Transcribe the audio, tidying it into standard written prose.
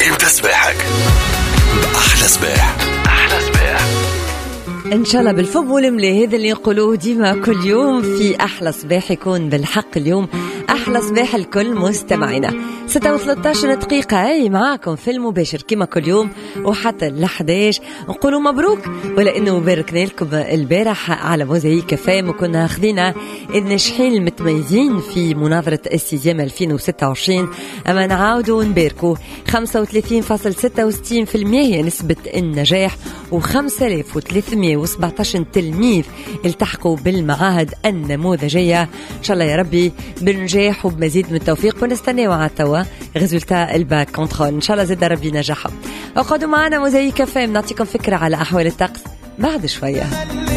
ابدأ سباحك بأحلى سباح. أحلى سباح إن شاء الله بالفم والملي، هذا اللي يقولوه ديما كل يوم في أحلى صباح يكون بالحق. اليوم أحلى صباح الكل مستمعينا. 6:13 دقيقة أي معاكم في المباشر كما كل يوم وحتى ل11 نقولوا مبروك، ولا إنه باركنا لكم البارح على موزايك فام، وكنا أخذنا الناجحين المتميزين في مناظرة السيزيام 2026. أما نعاودوا نباركوا 35.66% نسبة النجاح، و5317 تلميذ التحقوا بالمعاهد النموذجية. إن شاء الله يا ربي بالنجاح وبمزيد من التوفيق، ونستنى على توا ريزولتا الباك كونترول. إن شاء الله زاد ربي نجاحهم. اقعدوا معنا موزايك فام، نعطيكم فكرة على أحوال الطقس بعد شوية.